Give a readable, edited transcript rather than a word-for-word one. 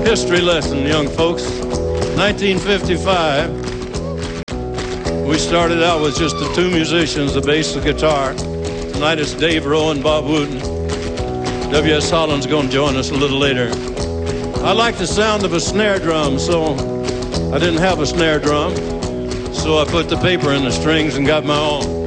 history lesson, young folks. 1955. We started out with just the two musicians, the bass and guitar. Tonight it's Dave Rowe and Bob Wooten. W.S. Holland's going to join us a little later. I like the sound of a snare drum, so I didn't have a snare drum. So I put the paper in the strings and got my own.